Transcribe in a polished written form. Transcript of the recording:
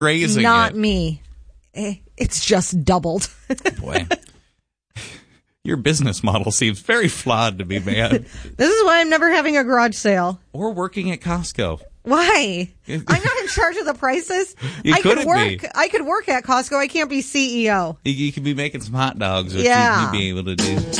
raising Not it. me. It's just doubled. Boy. Your business model seems very flawed to me, man. This is why I'm never having a garage sale. Or working at Costco. Why? I'm not in charge of the prices. You couldn't work. be. I could work at Costco. I can't be CEO. You could be making some hot dogs, which Yeah. you'd be able to do.